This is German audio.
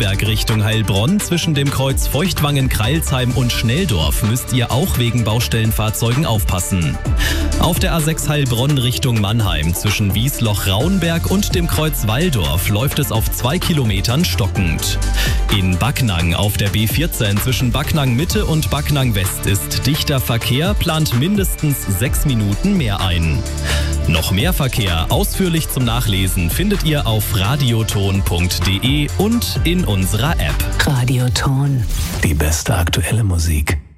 Landsberg Richtung Heilbronn zwischen dem Kreuz Feuchtwangen, Kreilsheim und Schnelldorf müsst ihr auch wegen Baustellenfahrzeugen aufpassen. Auf der A6 Heilbronn Richtung Mannheim zwischen Wiesloch-Raunberg und dem Kreuz Walldorf läuft es auf 2 Kilometern stockend. In Backnang auf der B14 zwischen Backnang Mitte und Backnang West ist dichter Verkehr, plant mindestens 6 Minuten mehr ein. Noch mehr Verkehr ausführlich zum Nachlesen findet ihr auf radioton.de und in unserer App. Radioton. Die beste aktuelle Musik.